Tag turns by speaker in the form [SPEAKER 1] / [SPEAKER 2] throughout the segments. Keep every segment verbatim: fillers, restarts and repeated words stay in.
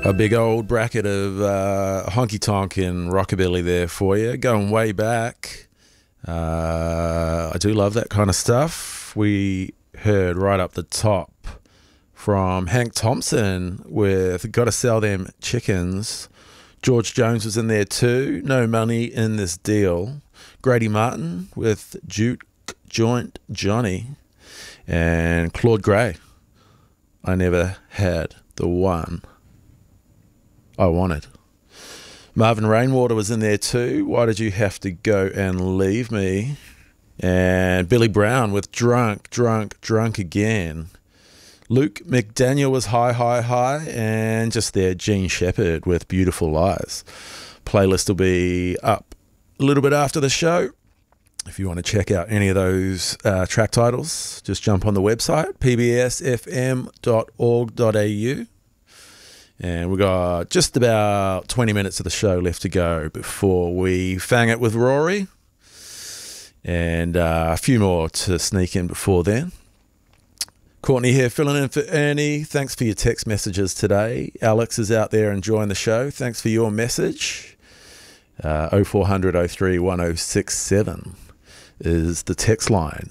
[SPEAKER 1] A big old bracket of uh, honky-tonk and rockabilly there for you, going way back. Uh, I do love that kind of stuff. We heard right up the top from Hank Thompson with Gotta Sell Them Chickens. George Jones was in there too, No Money in This Deal. Grady Martin with Juke Joint Johnny. And Claude Gray, I Never Had the One I Wanted. Marvin Rainwater was in there too. Why Did You Have to Go and Leave Me? And Billy Brown with Drunk, Drunk, Drunk Again. Luke McDaniel was High, High, High. And just there, Gene Shepherd with Beautiful Lies. Playlist will be up a little bit after the show. If you want to check out any of those uh, track titles, just jump on the website, p b s f m dot org dot a u. And we've got just about twenty minutes of the show left to go before we fang it with Rory. And uh, a few more to sneak in before then. Courtney here, filling in for Ernie. Thanks for your text messages today. Alex is out there enjoying the show. Thanks for your message. Uh, oh four hundred oh three one oh six seven is the text line.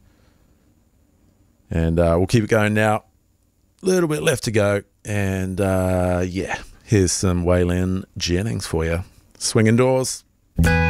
[SPEAKER 1] And uh, we'll keep it going now. A little bit left to go. And uh, yeah, here's some Waylon Jennings for you. Swinging Doors.